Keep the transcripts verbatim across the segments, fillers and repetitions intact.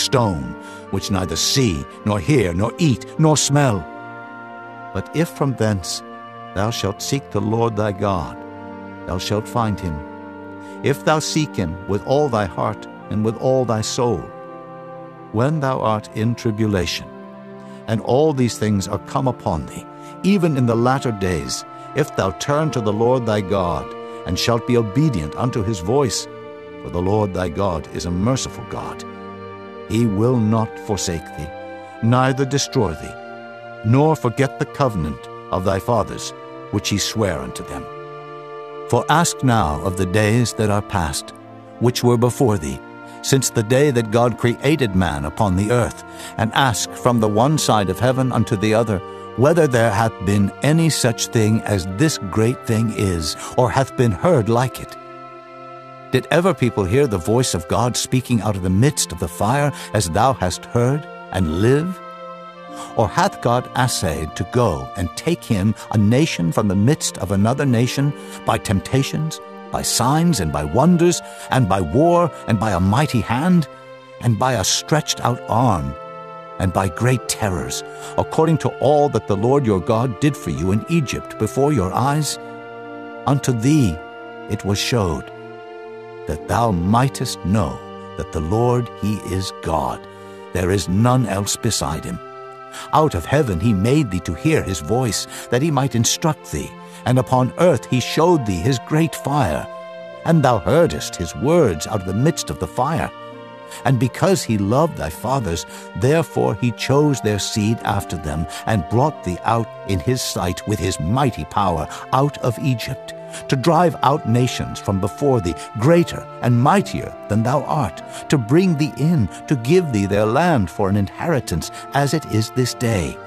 stone, which neither see, nor hear, nor eat, nor smell. But if from thence thou shalt seek the Lord thy God, thou shalt find him, if thou seek him with all thy heart and with all thy soul. When thou art in tribulation, and all these things are come upon thee, even in the latter days, if thou turn to the Lord thy God, and shalt be obedient unto his voice, for the Lord thy God is a merciful God. He will not forsake thee, neither destroy thee, nor forget the covenant of thy fathers, which he sware unto them. For ask now of the days that are past, which were before thee, since the day that God created man upon the earth, and ask from the one side of heaven unto the other, whether there hath been any such thing as this great thing is, or hath been heard like it. Did ever people hear the voice of God speaking out of the midst of the fire, as thou hast heard, and live? Or hath God essayed to go and take him, a nation from the midst of another nation, by temptations, by signs, and by wonders, and by war, and by a mighty hand, and by a stretched out arm, and by great terrors, according to all that the Lord your God did for you in Egypt before your eyes? Unto thee it was showed, that thou mightest know that the Lord he is God, there is none else beside him. Out of heaven he made thee to hear his voice, that he might instruct thee, and upon earth he showed thee his great fire, and thou heardest his words out of the midst of the fire. And because he loved thy fathers, therefore he chose their seed after them, and brought thee out in his sight with his mighty power out of Egypt, to drive out nations from before thee, greater and mightier than thou art, to bring thee in, to give thee their land for an inheritance, as it is this day.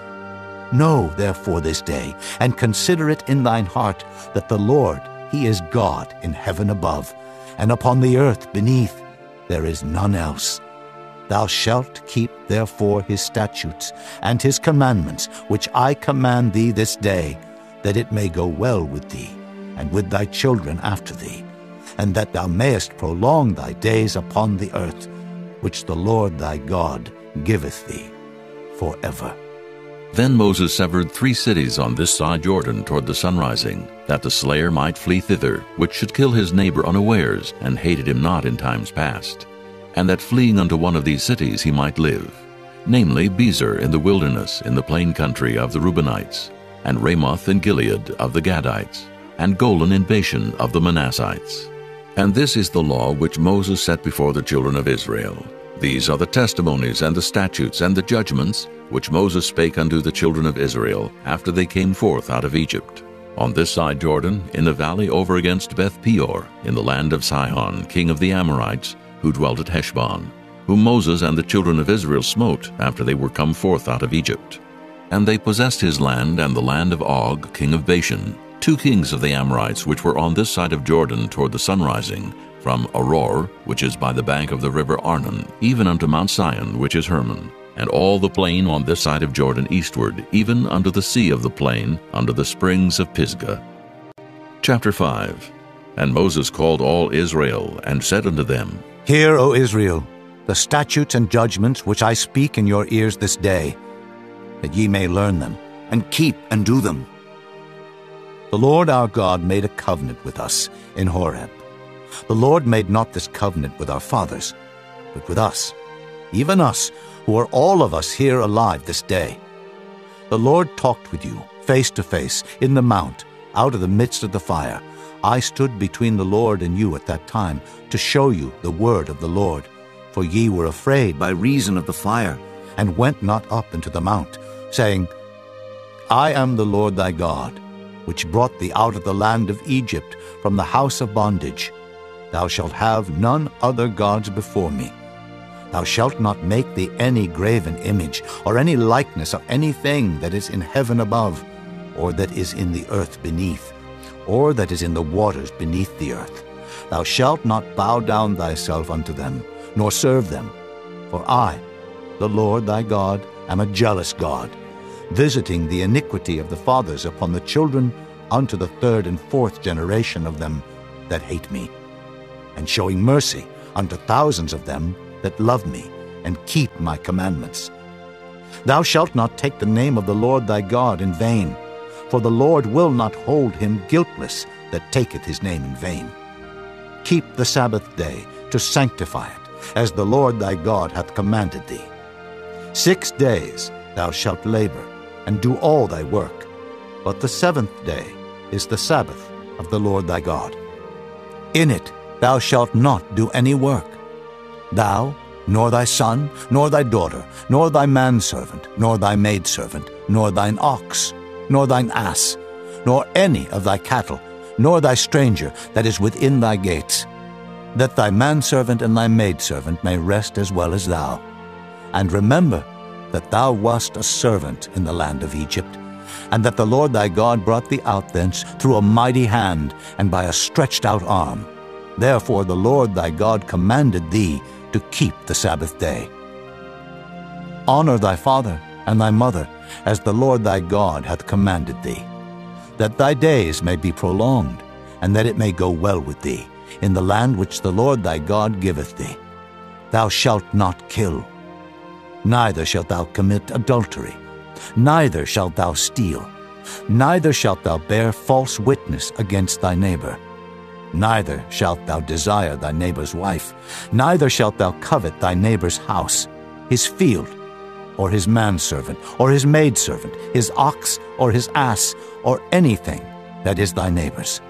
Know therefore this day, and consider it in thine heart, that the Lord, he is God in heaven above, and upon the earth beneath there is none else. Thou shalt keep therefore his statutes and his commandments, which I command thee this day, that it may go well with thee, and with thy children after thee, and that thou mayest prolong thy days upon the earth, which the Lord thy God giveth thee forever. Then Moses severed three cities on this side Jordan toward the sunrising, that the slayer might flee thither, which should kill his neighbor unawares, and hated him not in times past, and that fleeing unto one of these cities he might live, namely Bezer in the wilderness in the plain country of the Reubenites, and Ramoth in Gilead of the Gadites, and Golan in Bashan of the Manassites. And this is the law which Moses set before the children of Israel. These are the testimonies and the statutes and the judgments which Moses spake unto the children of Israel after they came forth out of Egypt, on this side Jordan, in the valley over against Beth Peor, in the land of Sihon, king of the Amorites, who dwelt at Heshbon, whom Moses and the children of Israel smote after they were come forth out of Egypt. And they possessed his land and the land of Og, king of Bashan, two kings of the Amorites which were on this side of Jordan toward the sunrising, from Aroer, which is by the bank of the river Arnon, even unto Mount Sion, which is Hermon, and all the plain on this side of Jordan eastward, even unto the sea of the plain, unto the springs of Pisgah. Chapter five. And Moses called all Israel, and said unto them, Hear, O Israel, the statutes and judgments which I speak in your ears this day, that ye may learn them, and keep and do them. The Lord our God made a covenant with us in Horeb. The Lord made not this covenant with our fathers, but with us, even us, who are all of us here alive this day. The Lord talked with you, face to face, in the mount, out of the midst of the fire. I stood between the Lord and you at that time, to show you the word of the Lord. For ye were afraid by reason of the fire, and went not up into the mount, saying, I am the Lord thy God, which brought thee out of the land of Egypt, from the house of bondage. Thou shalt have none other gods before me. Thou shalt not make thee any graven image, or any likeness of anything that is in heaven above, or that is in the earth beneath, or that is in the waters beneath the earth. Thou shalt not bow down thyself unto them, nor serve them. For I, the Lord thy God, am a jealous God, visiting the iniquity of the fathers upon the children unto the third and fourth generation of them that hate me, and showing mercy unto thousands of them that love me, and keep my commandments. Thou shalt not take the name of the Lord thy God in vain, for the Lord will not hold him guiltless that taketh his name in vain. Keep the Sabbath day to sanctify it, as the Lord thy God hath commanded thee. Six days thou shalt labor, and do all thy work, but the seventh day is the Sabbath of the Lord thy God. In it thou shalt not do any work, thou, nor thy son, nor thy daughter, nor thy manservant, nor thy maidservant, nor thine ox, nor thine ass, nor any of thy cattle, nor thy stranger that is within thy gates, that thy manservant and thy maidservant may rest as well as thou. And remember that thou wast a servant in the land of Egypt, and that the Lord thy God brought thee out thence through a mighty hand and by a stretched out arm. Therefore the Lord thy God commanded thee to keep the Sabbath day. Honor thy father and thy mother, as the Lord thy God hath commanded thee, that thy days may be prolonged, and that it may go well with thee, in the land which the Lord thy God giveth thee. Thou shalt not kill, neither shalt thou commit adultery, neither shalt thou steal, neither shalt thou bear false witness against thy neighbor. Neither shalt thou desire thy neighbor's wife, neither shalt thou covet thy neighbor's house, his field, or his manservant, or his maidservant, his ox, or his ass, or anything that is thy neighbor's.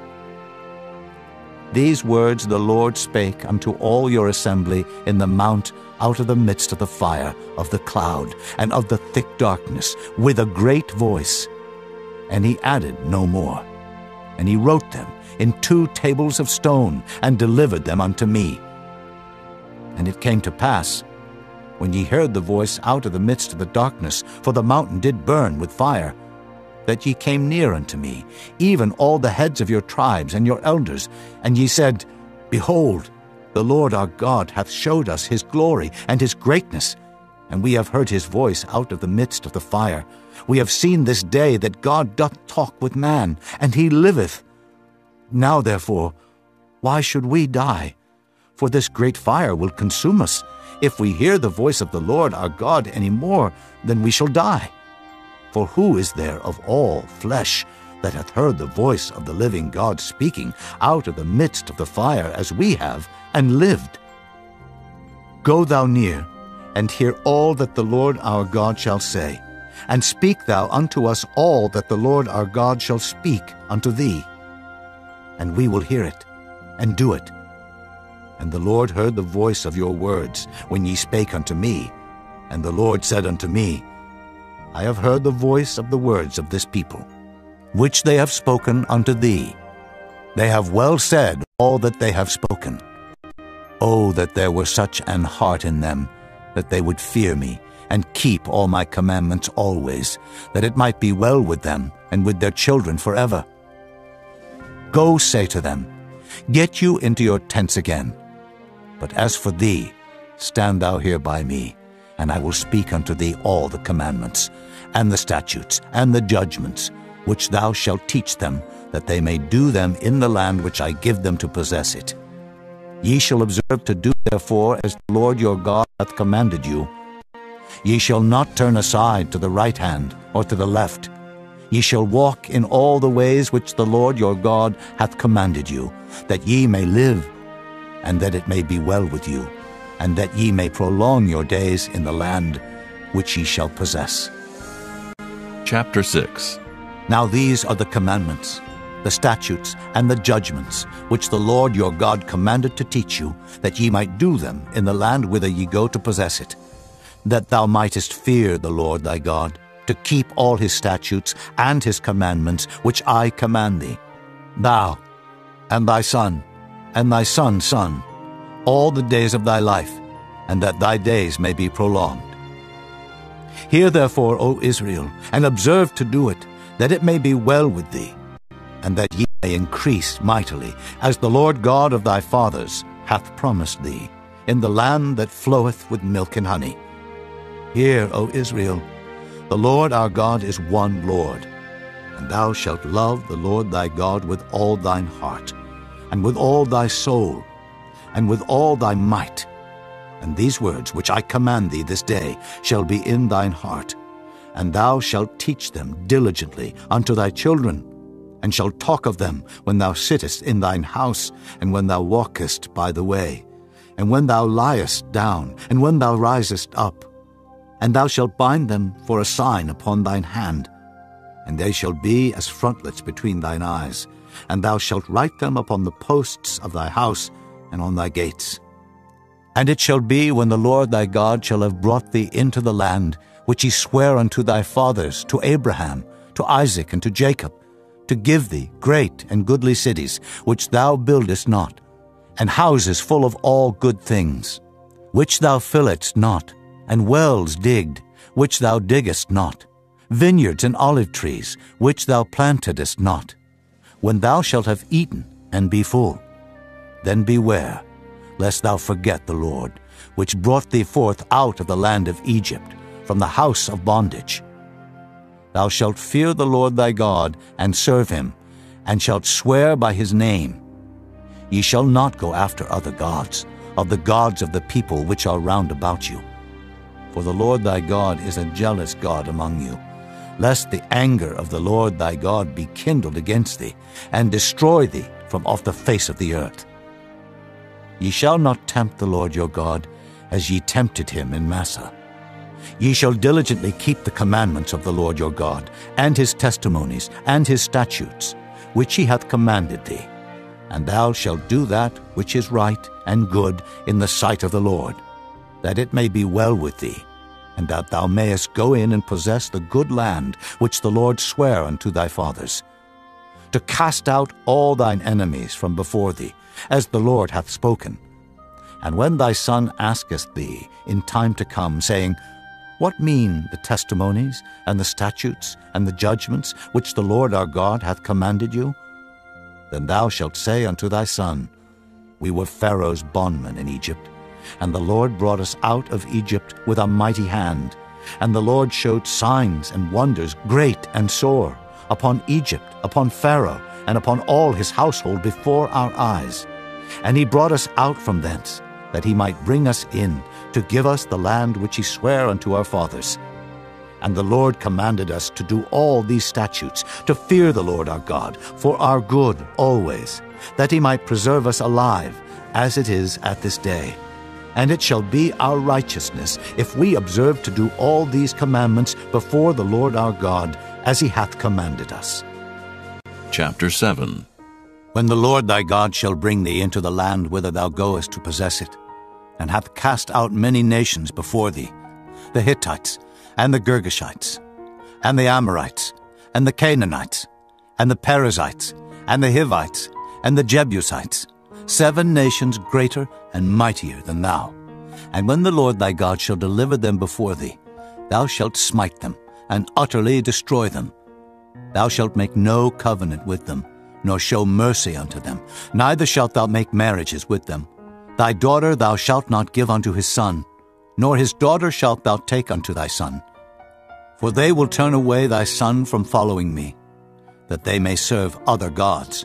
These words the Lord spake unto all your assembly in the mount out of the midst of the fire, of the cloud, and of the thick darkness, with a great voice. And he added no more. And he wrote them in two tables of stone, and delivered them unto me. And it came to pass, when ye heard the voice out of the midst of the darkness, for the mountain did burn with fire, that ye came near unto me, even all the heads of your tribes and your elders, and ye said, Behold, the Lord our God hath showed us his glory and his greatness, and we have heard his voice out of the midst of the fire. We have seen this day that God doth talk with man, and he liveth. Now therefore, why should we die? For this great fire will consume us. If we hear the voice of the Lord our God any more, then we shall die. For who is there of all flesh that hath heard the voice of the living God speaking out of the midst of the fire as we have, and lived? Go thou near, and hear all that the Lord our God shall say, and speak thou unto us all that the Lord our God shall speak unto thee. And we will hear it, and do it. And the Lord heard the voice of your words when ye spake unto me. And the Lord said unto me, I have heard the voice of the words of this people, which they have spoken unto thee. They have well said all that they have spoken. Oh, that there were such an heart in them, that they would fear me, and keep all my commandments always, that it might be well with them, and with their children forever. Go say to them, Get you into your tents again. But as for thee, stand thou here by me, and I will speak unto thee all the commandments, and the statutes, and the judgments, which thou shalt teach them, that they may do them in the land which I give them to possess it. Ye shall observe to do therefore as the Lord your God hath commanded you. Ye shall not turn aside to the right hand or to the left. Ye shall walk in all the ways which the Lord your God hath commanded you, that ye may live, and that it may be well with you, and that ye may prolong your days in the land which ye shall possess. Chapter six. Now these are the commandments, the statutes, and the judgments, which the Lord your God commanded to teach you, that ye might do them in the land whither ye go to possess it, that thou mightest fear the Lord thy God, to keep all his statutes and his commandments which I command thee, thou, and thy son, and thy son's son, all the days of thy life, and that thy days may be prolonged. Hear therefore, O Israel, and observe to do it, that it may be well with thee, and that ye may increase mightily, as the Lord God of thy fathers hath promised thee, in the land that floweth with milk and honey. Hear, O Israel, the Lord our God is one Lord, and thou shalt love the Lord thy God with all thine heart, and with all thy soul, and with all thy might. And these words which I command thee this day shall be in thine heart, and thou shalt teach them diligently unto thy children, and shalt talk of them when thou sittest in thine house, and when thou walkest by the way, and when thou liest down, and when thou risest up. And thou shalt bind them for a sign upon thine hand, and they shall be as frontlets between thine eyes, and thou shalt write them upon the posts of thy house and on thy gates. And it shall be, when the Lord thy God shall have brought thee into the land which he sware unto thy fathers, to Abraham, to Isaac, and to Jacob, to give thee great and goodly cities, which thou buildest not, and houses full of all good things, which thou filledst not, and wells digged, which thou diggest not, vineyards and olive trees, which thou plantedest not. When thou shalt have eaten and be full, then beware, lest thou forget the Lord, which brought thee forth out of the land of Egypt, from the house of bondage. Thou shalt fear the Lord thy God, and serve him, and shalt swear by his name. Ye shall not go after other gods, of the gods of the people which are round about you. For the Lord thy God is a jealous God among you, lest the anger of the Lord thy God be kindled against thee, and destroy thee from off the face of the earth. Ye shall not tempt the Lord your God, as ye tempted him in Massah. Ye shall diligently keep the commandments of the Lord your God, and his testimonies, and his statutes, which he hath commanded thee. And thou shalt do that which is right and good in the sight of the Lord, that it may be well with thee, and that thou mayest go in and possess the good land which the Lord sware unto thy fathers, to cast out all thine enemies from before thee, as the Lord hath spoken. And when thy son asketh thee in time to come, saying, What mean the testimonies, and the statutes, and the judgments, which the Lord our God hath commanded you? Then thou shalt say unto thy son, We were Pharaoh's bondmen in Egypt, and the Lord brought us out of Egypt with a mighty hand, and the Lord showed signs and wonders great and sore upon Egypt, upon Pharaoh, and upon all his household before our eyes. And he brought us out from thence, that he might bring us in, to give us the land which he sware unto our fathers. And the Lord commanded us to do all these statutes, to fear the Lord our God, for our good always, that he might preserve us alive, as it is at this day. And it shall be our righteousness, if we observe to do all these commandments before the Lord our God, as he hath commanded us. Chapter seven. When the Lord thy God shall bring thee into the land whither thou goest to possess it, and hath cast out many nations before thee, the Hittites, and the Girgashites, and the Amorites, and the Canaanites, and the Perizzites, and the Hivites, and the Jebusites, seven nations greater and mightier than thou. And when the Lord thy God shall deliver them before thee, thou shalt smite them, and utterly destroy them. Thou shalt make no covenant with them, nor show mercy unto them, neither shalt thou make marriages with them. Thy daughter thou shalt not give unto his son, nor his daughter shalt thou take unto thy son. For they will turn away thy son from following me, that they may serve other gods.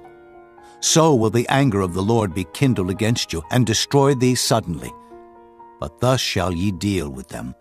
So will the anger of the Lord be kindled against you, and destroy thee suddenly. But thus shall ye deal with them.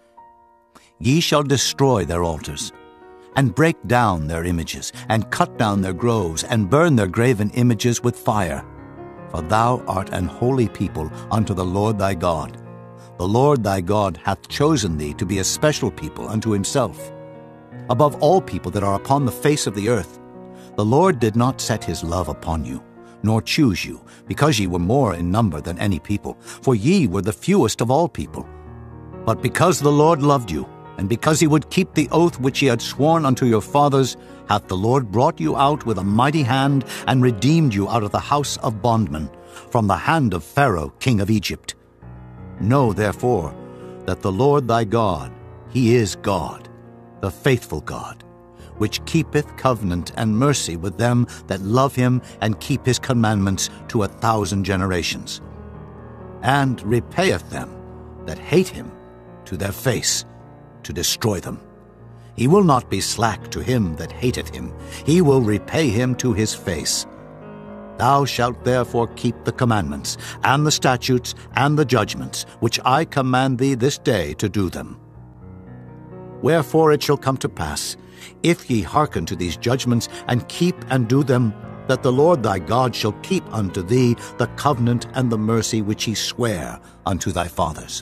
Ye shall destroy their altars, and break down their images, and cut down their groves, and burn their graven images with fire. For thou art an holy people unto the Lord thy God. The Lord thy God hath chosen thee to be a special people unto himself, above all people that are upon the face of the earth. The Lord did not set his love upon you, nor choose you, because ye were more in number than any people, for ye were the fewest of all people. But because the Lord loved you, and because he would keep the oath which he had sworn unto your fathers, hath the Lord brought you out with a mighty hand, and redeemed you out of the house of bondmen, from the hand of Pharaoh king of Egypt. Know therefore that the Lord thy God, he is God, the faithful God, which keepeth covenant and mercy with them that love him and keep his commandments to a thousand generations, and repayeth them that hate him to their face, to destroy them. He will not be slack to him that hateth him. He will repay him to his face. Thou shalt therefore keep the commandments, and the statutes, and the judgments, which I command thee this day to do them. Wherefore it shall come to pass, if ye hearken to these judgments, and keep and do them, that the Lord thy God shall keep unto thee the covenant and the mercy which he sware unto thy fathers.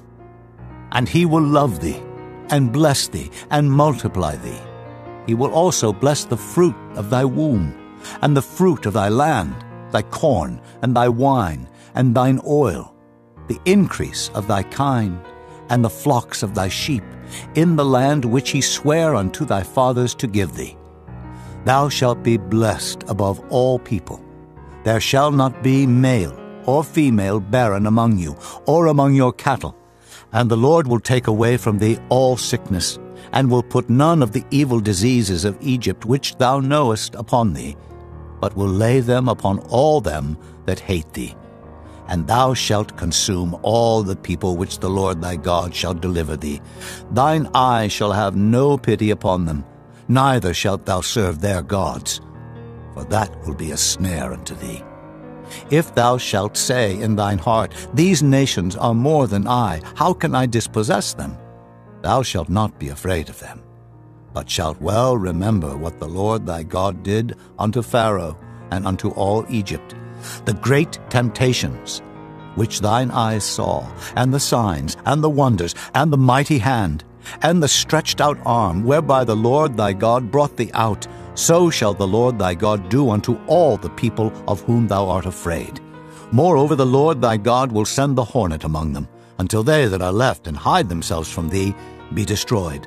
And he will love thee, and bless thee, and multiply thee. He will also bless the fruit of thy womb, and the fruit of thy land, thy corn, and thy wine, and thine oil, the increase of thy kine, and the flocks of thy sheep, in the land which he sware unto thy fathers to give thee. Thou shalt be blessed above all people. There shall not be male or female barren among you, or among your cattle. And the Lord will take away from thee all sickness, and will put none of the evil diseases of Egypt which thou knowest upon thee, but will lay them upon all them that hate thee. And thou shalt consume all the people which the Lord thy God shall deliver thee. Thine eye shall have no pity upon them, neither shalt thou serve their gods, for that will be a snare unto thee. If thou shalt say in thine heart, These nations are more than I, how can I dispossess them? Thou shalt not be afraid of them, but shalt well remember what the Lord thy God did unto Pharaoh and unto all Egypt, the great temptations which thine eyes saw, and the signs, and the wonders, and the mighty hand, and the stretched out arm, whereby the Lord thy God brought thee out. So shall the Lord thy God do unto all the people of whom thou art afraid. Moreover, the Lord thy God will send the hornet among them, until they that are left and hide themselves from thee be destroyed.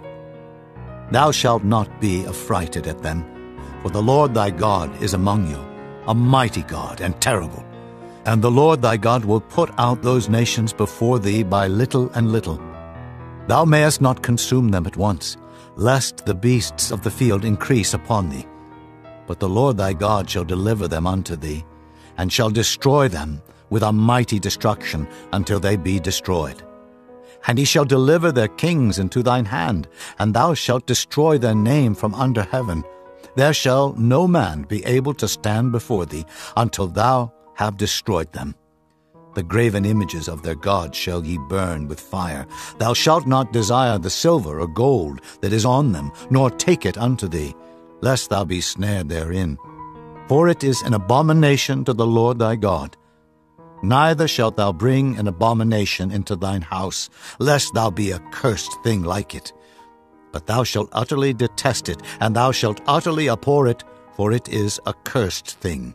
Thou shalt not be affrighted at them, for the Lord thy God is among you, a mighty God and terrible. And the Lord thy God will put out those nations before thee by little and little. Thou mayest not consume them at once, lest the beasts of the field increase upon thee. But the Lord thy God shall deliver them unto thee, and shall destroy them with a mighty destruction until they be destroyed. And he shall deliver their kings into thine hand, and thou shalt destroy their name from under heaven. There shall no man be able to stand before thee until thou have destroyed them. The graven images of their gods shall ye burn with fire. Thou shalt not desire the silver or gold that is on them, nor take it unto thee, lest thou be snared therein. For it is an abomination to the Lord thy God. Neither shalt thou bring an abomination into thine house, lest thou be a cursed thing like it. But thou shalt utterly detest it, and thou shalt utterly abhor it, for it is a cursed thing.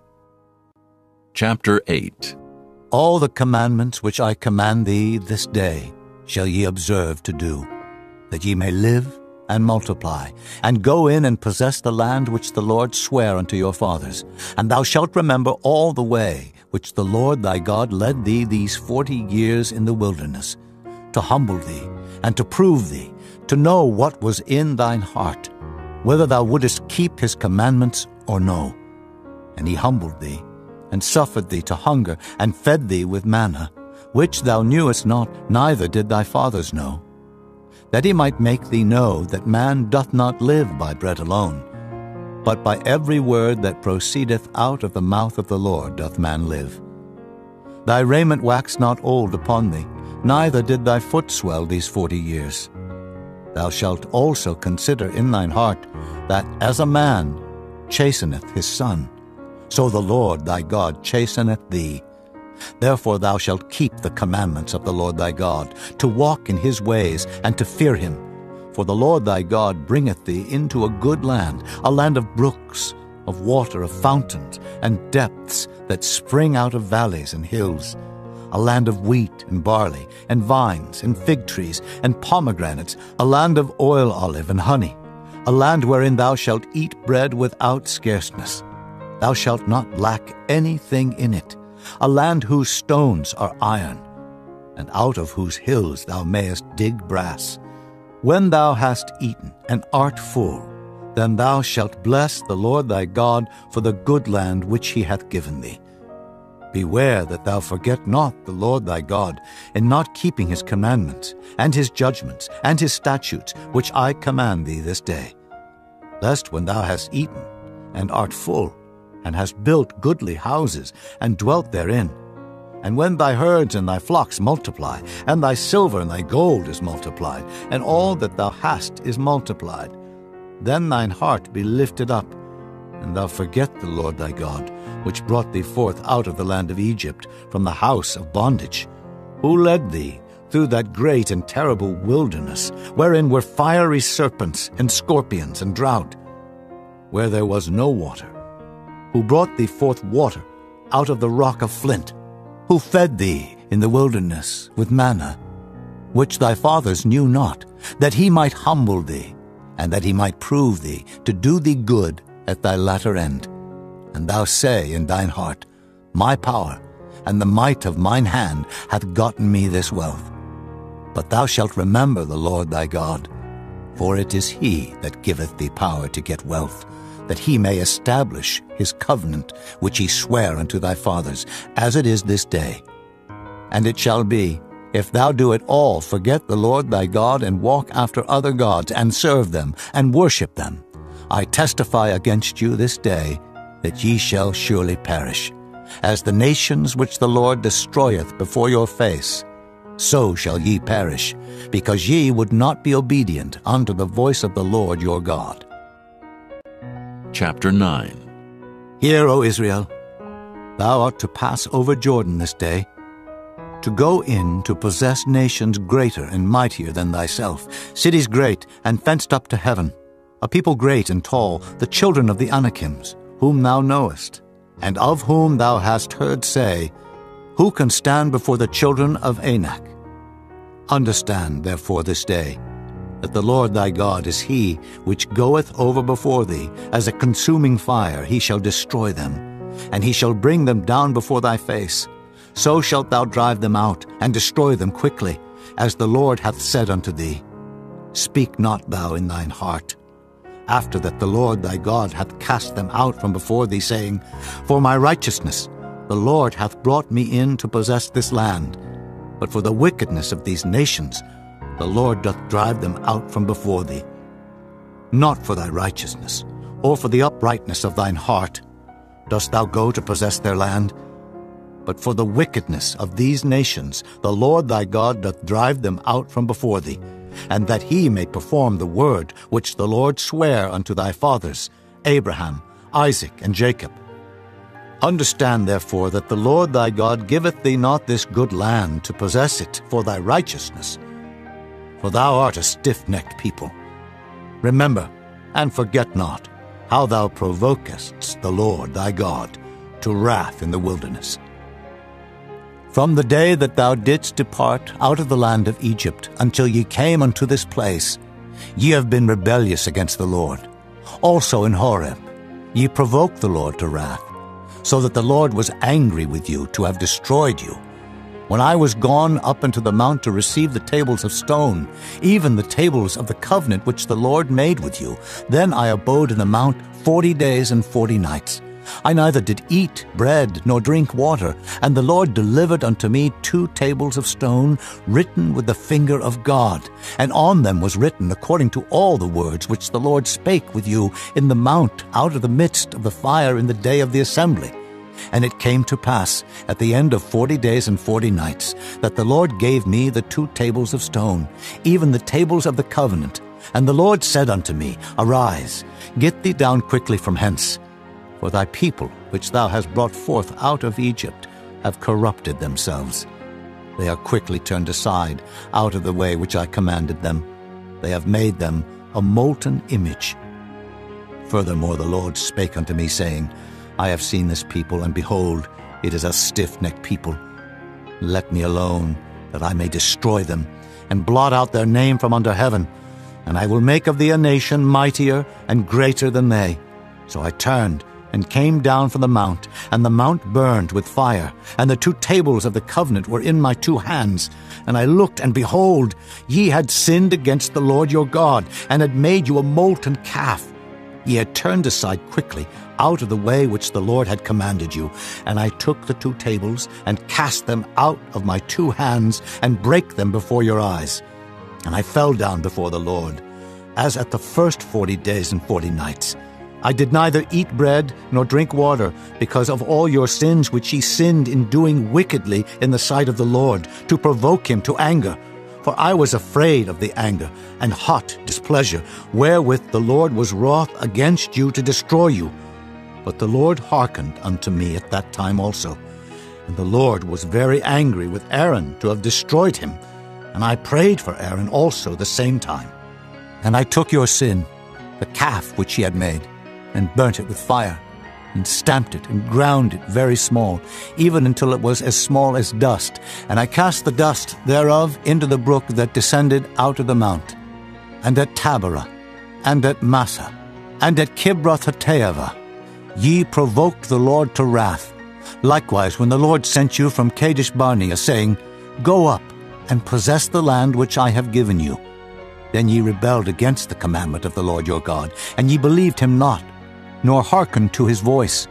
Chapter eight. All the commandments which I command thee this day shall ye observe to do, that ye may live and multiply, and go in and possess the land which the Lord sware unto your fathers. And thou shalt remember all the way which the Lord thy God led thee these forty years in the wilderness, to humble thee, and to prove thee, to know what was in thine heart, whether thou wouldest keep his commandments or no. And he humbled thee, and suffered thee to hunger, and fed thee with manna, which thou knewest not, neither did thy fathers know, that he might make thee know that man doth not live by bread alone, but by every word that proceedeth out of the mouth of the Lord doth man live. Thy raiment waxed not old upon thee, neither did thy foot swell these forty years. Thou shalt also consider in thine heart that as a man chasteneth his son, so the Lord thy God chasteneth thee. Therefore thou shalt keep the commandments of the Lord thy God, to walk in his ways, and to fear him. For the Lord thy God bringeth thee into a good land, a land of brooks, of water, of fountains, and depths that spring out of valleys and hills, a land of wheat and barley, and vines, and fig trees, and pomegranates, a land of oil olive and honey, a land wherein thou shalt eat bread without scarceness. Thou shalt not lack anything in it, a land whose stones are iron, and out of whose hills thou mayest dig brass. When thou hast eaten and art full, then thou shalt bless the Lord thy God for the good land which he hath given thee. Beware that thou forget not the Lord thy God, in not keeping his commandments, and his judgments, and his statutes, which I command thee this day, lest when thou hast eaten and art full, and hast built goodly houses, and dwelt therein. And when thy herds and thy flocks multiply, and thy silver and thy gold is multiplied, and all that thou hast is multiplied, then thine heart be lifted up, and thou forget the Lord thy God, which brought thee forth out of the land of Egypt, from the house of bondage, who led thee through that great and terrible wilderness, wherein were fiery serpents and scorpions and drought, where there was no water, who brought thee forth water out of the rock of flint, who fed thee in the wilderness with manna, which thy fathers knew not, that he might humble thee, and that he might prove thee, to do thee good at thy latter end. And thou say in thine heart, My power and the might of mine hand hath gotten me this wealth. But thou shalt remember the Lord thy God, for it is he that giveth thee power to get wealth, that he may establish his covenant which he sware unto thy fathers, as it is this day. And it shall be, if thou do at all forget the Lord thy God, and walk after other gods, and serve them, and worship them, I testify against you this day, that ye shall surely perish. As the nations which the Lord destroyeth before your face, so shall ye perish, because ye would not be obedient unto the voice of the Lord your God. Chapter nine. Hear, O Israel, thou art to pass over Jordan this day, to go in to possess nations greater and mightier than thyself, cities great and fenced up to heaven, a people great and tall, the children of the Anakims, whom thou knowest, and of whom thou hast heard say, Who can stand before the children of Anak? Understand, therefore, this day, that the Lord thy God is he which goeth over before thee, as a consuming fire he shall destroy them, and he shall bring them down before thy face. So shalt thou drive them out, and destroy them quickly, as the Lord hath said unto thee. Speak not thou in thine heart, after that the Lord thy God hath cast them out from before thee, saying, For my righteousness the Lord hath brought me in to possess this land. But for the wickedness of these nations the Lord doth drive them out from before thee. Not for thy righteousness, or for the uprightness of thine heart, dost thou go to possess their land, but for the wickedness of these nations the Lord thy God doth drive them out from before thee, and that he may perform the word which the Lord sware unto thy fathers, Abraham, Isaac, and Jacob. Understand therefore that the Lord thy God giveth thee not this good land to possess it for thy righteousness, for thou art a stiff-necked people. Remember, and forget not, how thou provokest the Lord thy God to wrath in the wilderness. From the day that thou didst depart out of the land of Egypt until ye came unto this place, ye have been rebellious against the Lord. Also in Horeb ye provoked the Lord to wrath, so that the Lord was angry with you to have destroyed you. When I was gone up into the mount to receive the tables of stone, even the tables of the covenant which the Lord made with you, then I abode in the mount forty days and forty nights. I neither did eat bread nor drink water, and the Lord delivered unto me two tables of stone, written with the finger of God, and on them was written according to all the words which the Lord spake with you in the mount out of the midst of the fire in the day of the assembly. And it came to pass, at the end of forty days and forty nights, that the Lord gave me the two tables of stone, even the tables of the covenant. And the Lord said unto me, Arise, get thee down quickly from hence, for thy people, which thou hast brought forth out of Egypt, have corrupted themselves. They are quickly turned aside out of the way which I commanded them. They have made them a molten image. Furthermore the Lord spake unto me, saying, I have seen this people, and behold, it is a stiff-necked people. Let me alone, that I may destroy them, and blot out their name from under heaven. And I will make of thee a nation mightier and greater than they. So I turned, and came down from the mount, and the mount burned with fire, and the two tables of the covenant were in my two hands. And I looked, and behold, ye had sinned against the Lord your God, and had made you a molten calf. Ye had turned aside quickly out of the way which the Lord had commanded you. And I took the two tables, and cast them out of my two hands, and brake them before your eyes. And I fell down before the Lord, as at the first forty days and forty nights. I did neither eat bread nor drink water, because of all your sins which ye sinned in doing wickedly in the sight of the Lord, to provoke him to anger. For I was afraid of the anger and hot displeasure, wherewith the Lord was wroth against you to destroy you. But the Lord hearkened unto me at that time also. And the Lord was very angry with Aaron to have destroyed him. And I prayed for Aaron also the same time. And I took your sin, the calf which he had made, and burnt it with fire, and stamped it, and ground it very small, even until it was as small as dust. And I cast the dust thereof into the brook that descended out of the mount. And at Taberah, and at Massah, and at Kibroth-hattaavah, ye provoked the Lord to wrath. Likewise, when the Lord sent you from Kadesh-barnea, saying, Go up, and possess the land which I have given you. Then ye rebelled against the commandment of the Lord your God, and ye believed him not, nor hearkened to his voice.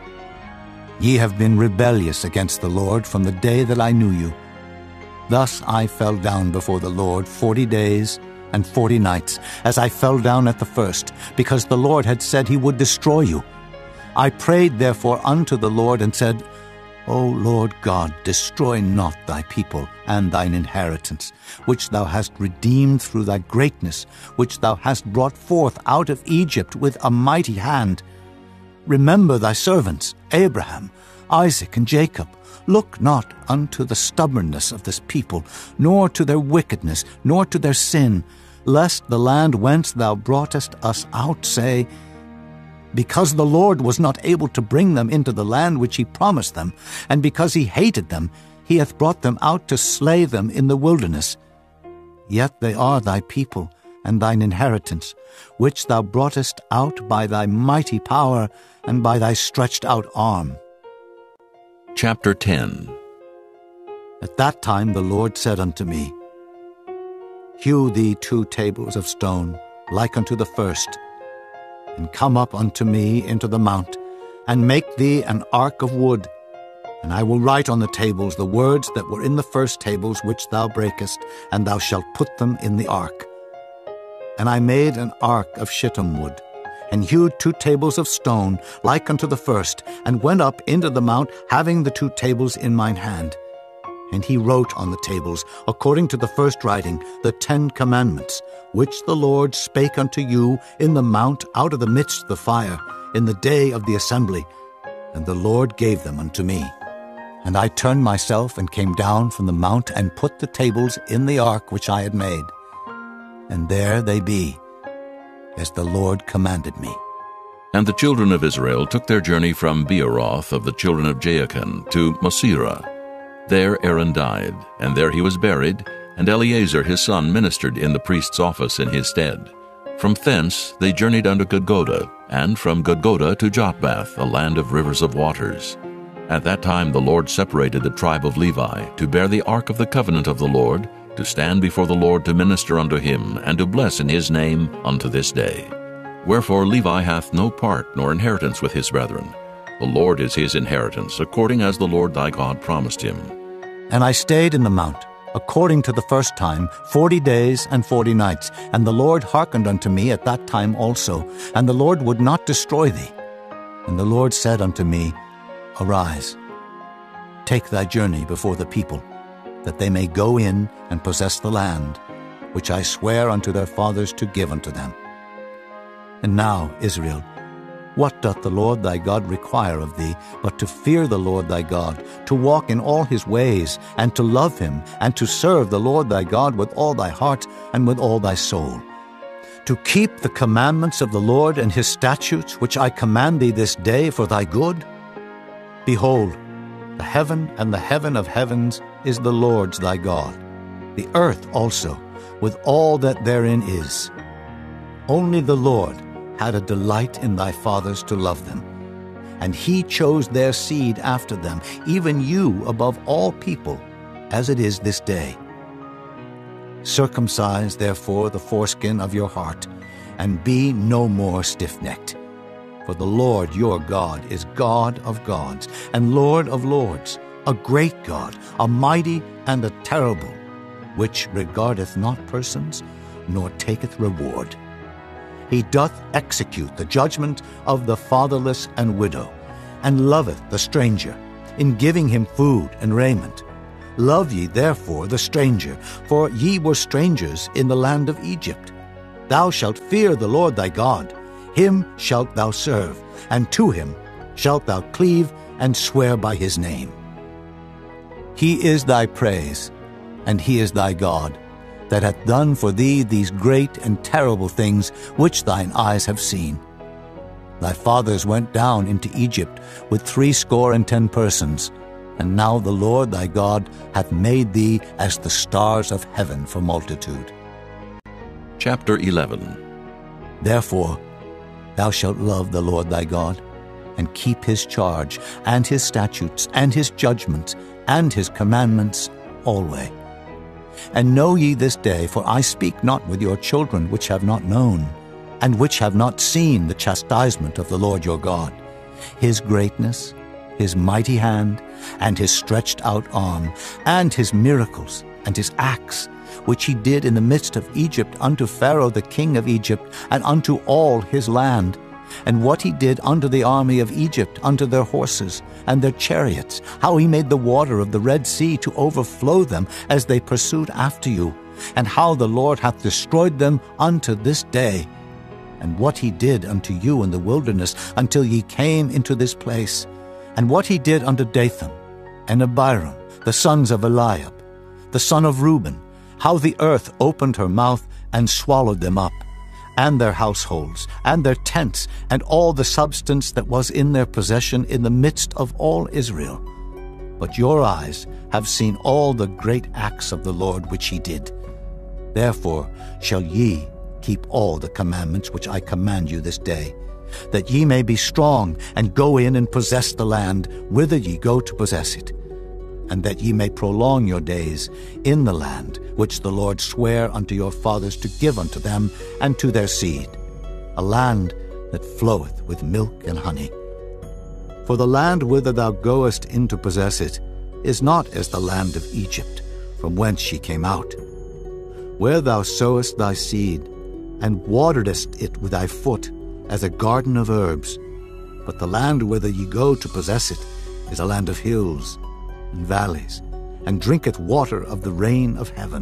Ye have been rebellious against the Lord from the day that I knew you. Thus I fell down before the Lord forty days and forty nights, as I fell down at the first, because the Lord had said he would destroy you. I prayed therefore unto the Lord, and said, O Lord God, destroy not thy people and thine inheritance, which thou hast redeemed through thy greatness, which thou hast brought forth out of Egypt with a mighty hand. Remember thy servants, Abraham, Isaac, and Jacob. Look not unto the stubbornness of this people, nor to their wickedness, nor to their sin, lest the land whence thou broughtest us out say, Because the Lord was not able to bring them into the land which he promised them, and because he hated them, he hath brought them out to slay them in the wilderness. Yet they are thy people, and thine inheritance, which thou broughtest out by thy mighty power and by thy stretched out arm. Chapter ten. At that time the Lord said unto me, Hew thee two tables of stone, like unto the first, and come up unto me into the mount, and make thee an ark of wood. And I will write on the tables the words that were in the first tables which thou breakest, and thou shalt put them in the ark. And I made an ark of shittim wood, and hewed two tables of stone, like unto the first, and went up into the mount, having the two tables in mine hand. And he wrote on the tables, according to the first writing, the Ten Commandments, which the Lord spake unto you in the mount out of the midst of the fire, in the day of the assembly. And the Lord gave them unto me. And I turned myself and came down from the mount, and put the tables in the ark which I had made. And there they be, as the Lord commanded me. And the children of Israel took their journey from Beeroth of the children of Jaachan to Mosera. There Aaron died, and there he was buried, and Eleazar his son ministered in the priest's office in his stead. From thence they journeyed unto Gudgodah, and from Gudgodah to Jotbath, a land of rivers of waters. At that time the Lord separated the tribe of Levi, to bear the ark of the covenant of the Lord, to stand before the Lord to minister unto him, and to bless in his name unto this day. Wherefore Levi hath no part nor inheritance with his brethren. The Lord is his inheritance, according as the Lord thy God promised him. And I stayed in the mount, according to the first time, forty days and forty nights. And the Lord hearkened unto me at that time also, and the Lord would not destroy thee. And the Lord said unto me, Arise, take thy journey before the people, that they may go in and possess the land, which I swear unto their fathers to give unto them. And now, Israel, what doth the Lord thy God require of thee, but to fear the Lord thy God, to walk in all his ways, and to love him, and to serve the Lord thy God with all thy heart and with all thy soul, to keep the commandments of the Lord and his statutes, which I command thee this day for thy good? Behold, the heaven and the heaven of heavens is the Lord's thy God, the earth also, with all that therein is. Only the Lord had a delight in thy fathers to love them, and he chose their seed after them, even you above all people, as it is this day. Circumcise therefore the foreskin of your heart, and be no more stiff-necked. For the Lord your God is God of gods, and Lord of lords, a great God, a mighty and a terrible, which regardeth not persons, nor taketh reward. He doth execute the judgment of the fatherless and widow, and loveth the stranger, in giving him food and raiment. Love ye therefore the stranger, for ye were strangers in the land of Egypt. Thou shalt fear the Lord thy God, him shalt thou serve, and to him shalt thou cleave and swear by his name. He is thy praise, and he is thy God, that hath done for thee these great and terrible things which thine eyes have seen. Thy fathers went down into Egypt with threescore and ten persons, and now the Lord thy God hath made thee as the stars of heaven for multitude. Chapter eleven. Therefore thou shalt love the Lord thy God, and keep his charge, and his statutes, and his judgments, and his commandments alway. And know ye this day, for I speak not with your children which have not known, and which have not seen the chastisement of the Lord your God, his greatness, his mighty hand, and his stretched out arm, and his miracles, and his acts, which he did in the midst of Egypt unto Pharaoh the king of Egypt, and unto all his land, and what he did unto the army of Egypt, unto their horses and their chariots, how he made the water of the Red Sea to overflow them as they pursued after you, and how the Lord hath destroyed them unto this day, and what he did unto you in the wilderness until ye came into this place, and what he did unto Dathan and Abiram, the sons of Eliab, the son of Reuben, how the earth opened her mouth and swallowed them up, and their households, and their tents, and all the substance that was in their possession in the midst of all Israel. But your eyes have seen all the great acts of the Lord which he did. Therefore shall ye keep all the commandments which I command you this day, that ye may be strong, and go in and possess the land whither ye go to possess it, and that ye may prolong your days in the land which the Lord sware unto your fathers to give unto them and to their seed, a land that floweth with milk and honey. For the land whither thou goest in to possess it is not as the land of Egypt, from whence ye came out, where thou sowest thy seed, and wateredest it with thy foot, as a garden of herbs. But the land whither ye go to possess it is a land of hills and valleys, and drinketh water of the rain of heaven,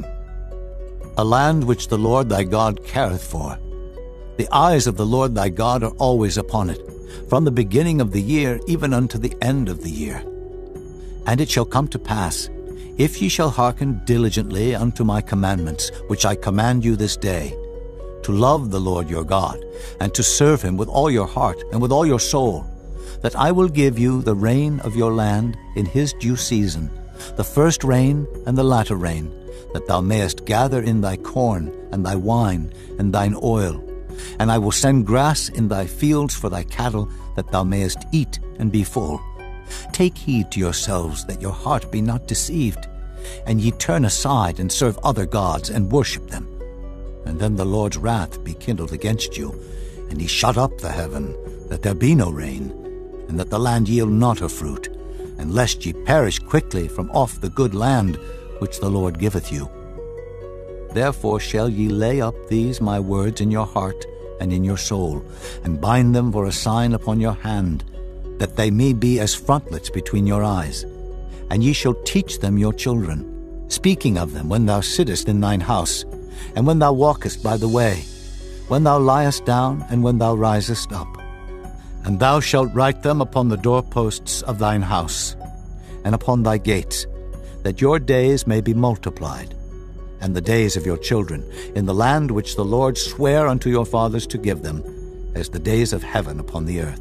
a land which the Lord thy God careth for. The eyes of the Lord thy God are always upon it, from the beginning of the year even unto the end of the year. And it shall come to pass, if ye shall hearken diligently unto my commandments, which I command you this day, to love the Lord your God, and to serve him with all your heart and with all your soul, that I will give you the rain of your land in his due season, the first rain and the latter rain, that thou mayest gather in thy corn and thy wine and thine oil. And I will send grass in thy fields for thy cattle, that thou mayest eat and be full. Take heed to yourselves that your heart be not deceived, and ye turn aside and serve other gods and worship them. And then the Lord's wrath be kindled against you, and he shut up the heaven, that there be no rain, and that the land yield not her fruit, and lest ye perish quickly from off the good land which the Lord giveth you. Therefore shall ye lay up these my words in your heart and in your soul, and bind them for a sign upon your hand, that they may be as frontlets between your eyes. And ye shall teach them your children, speaking of them when thou sittest in thine house, and when thou walkest by the way, when thou liest down, and when thou risest up. And thou shalt write them upon the doorposts of thine house, and upon thy gates, that your days may be multiplied, and the days of your children, in the land which the Lord sware unto your fathers to give them, as the days of heaven upon the earth.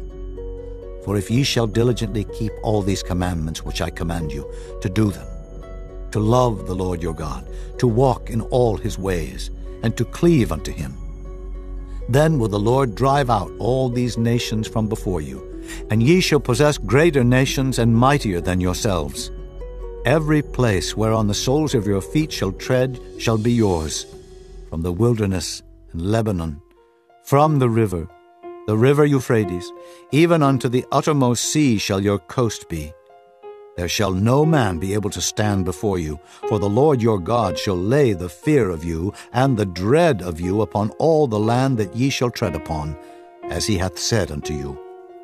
For if ye shall diligently keep all these commandments which I command you, to do them, to love the Lord your God, to walk in all his ways, and to cleave unto him, then will the Lord drive out all these nations from before you, and ye shall possess greater nations and mightier than yourselves. Every place whereon the soles of your feet shall tread shall be yours, from the wilderness and Lebanon, from the river, the river Euphrates, even unto the uttermost sea shall your coast be. There shall no man be able to stand before you, for the Lord your God shall lay the fear of you and the dread of you upon all the land that ye shall tread upon, as he hath said unto you.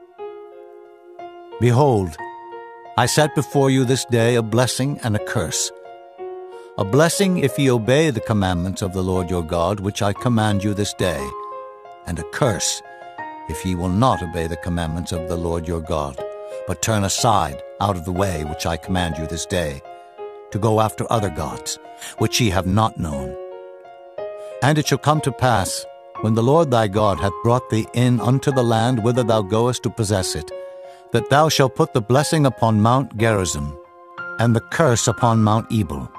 Behold, I set before you this day a blessing and a curse. A blessing if ye obey the commandments of the Lord your God, which I command you this day, and a curse if ye will not obey the commandments of the Lord your God, but turn aside out of the way which I command you this day, to go after other gods, which ye have not known. And it shall come to pass, when the Lord thy God hath brought thee in unto the land whither thou goest to possess it, that thou shalt put the blessing upon Mount Gerizim, and the curse upon Mount Ebal.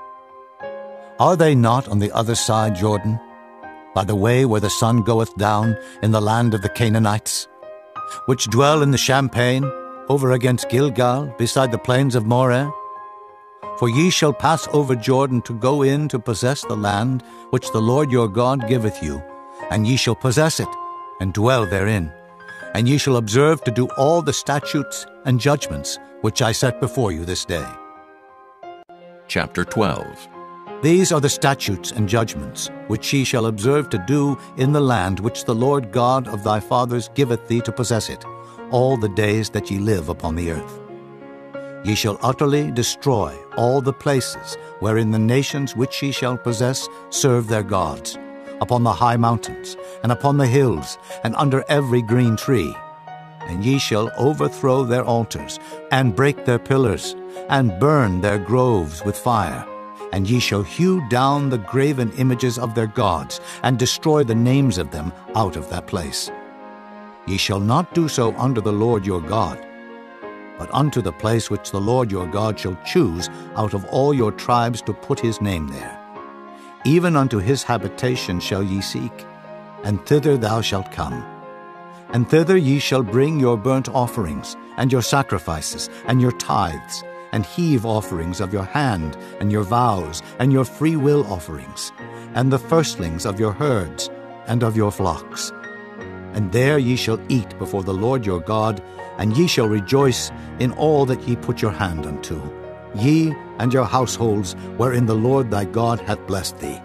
Are they not on the other side Jordan, by the way where the sun goeth down, in the land of the Canaanites, which dwell in the champaign, over against Gilgal, beside the plains of Moreh? For ye shall pass over Jordan to go in to possess the land which the Lord your God giveth you, and ye shall possess it, and dwell therein. And ye shall observe to do all the statutes and judgments which I set before you this day. Chapter twelve. These are the statutes and judgments which ye shall observe to do in the land which the Lord God of thy fathers giveth thee to possess it, all the days that ye live upon the earth. Ye shall utterly destroy all the places wherein the nations which ye shall possess serve their gods, upon the high mountains, and upon the hills, and under every green tree. And ye shall overthrow their altars, and break their pillars, and burn their groves with fire. And ye shall hew down the graven images of their gods, and destroy the names of them out of that place. Ye shall not do so unto the Lord your God, but unto the place which the Lord your God shall choose out of all your tribes to put his name there. Even unto his habitation shall ye seek, and thither thou shalt come. And thither ye shall bring your burnt offerings, and your sacrifices, and your tithes, and heave offerings of your hand, and your vows, and your freewill offerings, and the firstlings of your herds, and of your flocks. And there ye shall eat before the Lord your God, and ye shall rejoice in all that ye put your hand unto, ye and your households, wherein the Lord thy God hath blessed thee.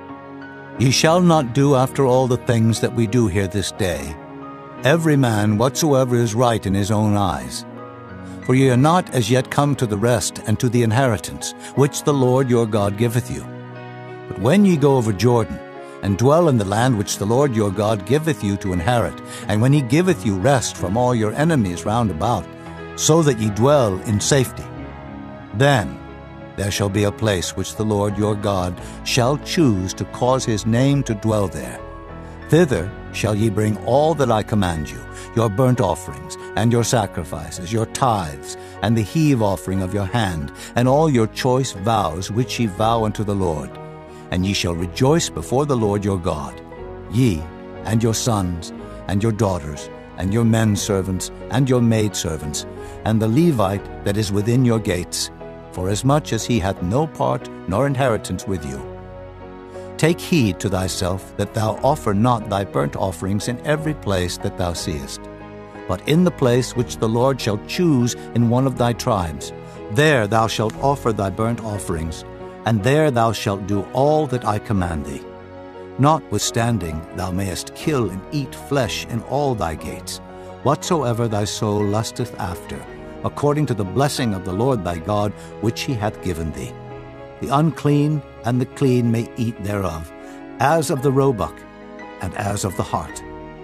Ye shall not do after all the things that we do here this day, every man whatsoever is right in his own eyes. For ye are not as yet come to the rest and to the inheritance, which the Lord your God giveth you. But when ye go over Jordan, and dwell in the land which the Lord your God giveth you to inherit, and when he giveth you rest from all your enemies round about, so that ye dwell in safety, then there shall be a place which the Lord your God shall choose to cause his name to dwell there. Thither shall ye bring all that I command you, your burnt offerings, and your sacrifices, your tithes, and the heave offering of your hand, and all your choice vows which ye vow unto the Lord. And ye shall rejoice before the Lord your God, ye, and your sons, and your daughters, and your men servants, and your maidservants, and the Levite that is within your gates, forasmuch as he hath no part nor inheritance with you. Take heed to thyself that thou offer not thy burnt offerings in every place that thou seest, but in the place which the Lord shall choose in one of thy tribes, there thou shalt offer thy burnt offerings, and there thou shalt do all that I command thee. Notwithstanding, thou mayest kill and eat flesh in all thy gates, whatsoever thy soul lusteth after, according to the blessing of the Lord thy God, which he hath given thee. The unclean and the clean may eat thereof, as of the roebuck, and as of the hart.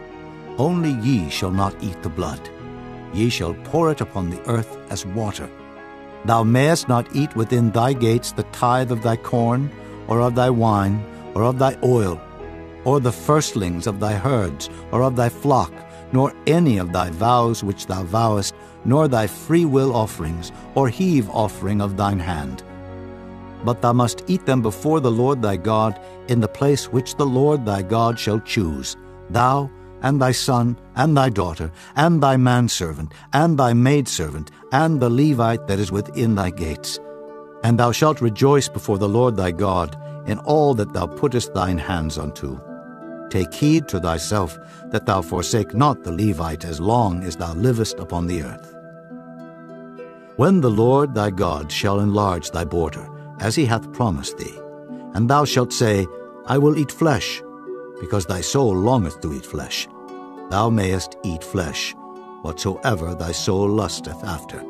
Only ye shall not eat the blood. Ye shall pour it upon the earth as water. Thou mayest not eat within thy gates the tithe of thy corn, or of thy wine, or of thy oil, or the firstlings of thy herds, or of thy flock, nor any of thy vows which thou vowest, nor thy freewill offerings, or heave offering of thine hand. But thou must eat them before the Lord thy God in the place which the Lord thy God shall choose, thou, and thy son, and thy daughter, and thy manservant, and thy maidservant, and the Levite that is within thy gates. And thou shalt rejoice before the Lord thy God in all that thou puttest thine hands unto. Take heed to thyself that thou forsake not the Levite as long as thou livest upon the earth. When the Lord thy God shall enlarge thy border, as he hath promised thee, and thou shalt say, I will eat flesh, because thy soul longeth to eat flesh, thou mayest eat flesh, whatsoever thy soul lusteth after.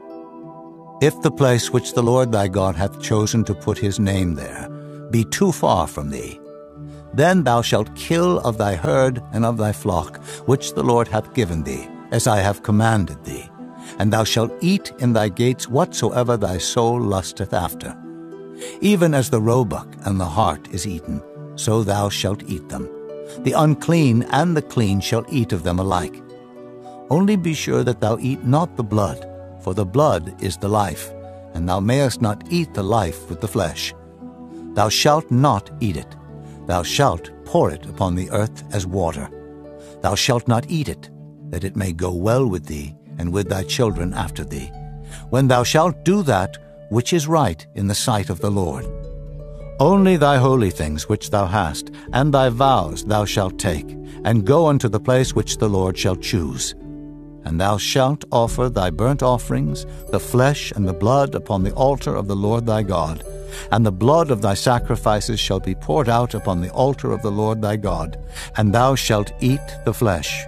If the place which the Lord thy God hath chosen to put his name there be too far from thee, then thou shalt kill of thy herd and of thy flock, which the Lord hath given thee, as I have commanded thee, and thou shalt eat in thy gates whatsoever thy soul lusteth after. Even as the roebuck and the hart is eaten, so thou shalt eat them. The unclean and the clean shall eat of them alike. Only be sure that thou eat not the blood, for the blood is the life, and thou mayest not eat the life with the flesh. Thou shalt not eat it. Thou shalt pour it upon the earth as water. Thou shalt not eat it, that it may go well with thee and with thy children after thee, when thou shalt do that which is right in the sight of the Lord. Only thy holy things which thou hast, and thy vows thou shalt take, and go unto the place which the Lord shall choose. And thou shalt offer thy burnt offerings, the flesh and the blood, upon the altar of the Lord thy God, and the blood of thy sacrifices shall be poured out upon the altar of the Lord thy God, and thou shalt eat the flesh.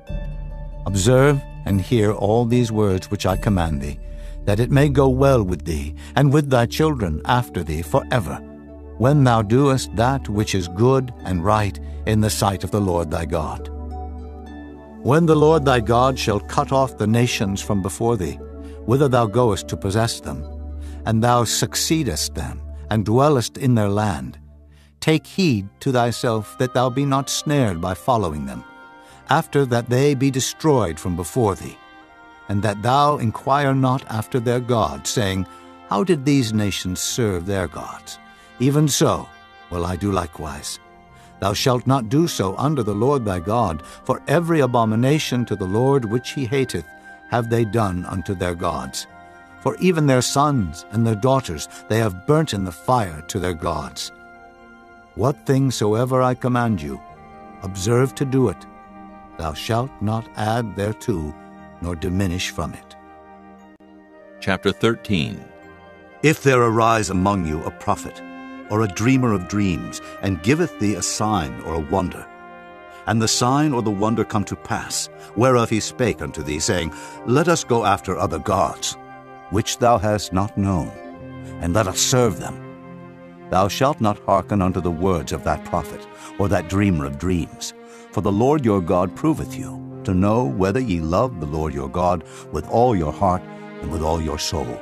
Observe and hear all these words which I command thee, that it may go well with thee, and with thy children after thee forever, when thou doest that which is good and right in the sight of the Lord thy God. When the Lord thy God shall cut off the nations from before thee, whither thou goest to possess them, and thou succeedest them, and dwellest in their land, take heed to thyself that thou be not snared by following them, after that they be destroyed from before thee, and that thou inquire not after their gods, saying, How did these nations serve their gods? Even so will I do likewise. Thou shalt not do so under the Lord thy God, for every abomination to the Lord which he hateth have they done unto their gods. For even their sons and their daughters they have burnt in the fire to their gods. What things soever I command you, observe to do it. Thou shalt not add thereto, nor diminish from it. Chapter thirteen. If there arise among you a prophet, or a dreamer of dreams, and giveth thee a sign or a wonder, and the sign or the wonder come to pass, whereof he spake unto thee, saying, Let us go after other gods, which thou hast not known, and let us serve them. Thou shalt not hearken unto the words of that prophet, or that dreamer of dreams. For the Lord your God proveth you, to know whether ye love the Lord your God with all your heart and with all your soul.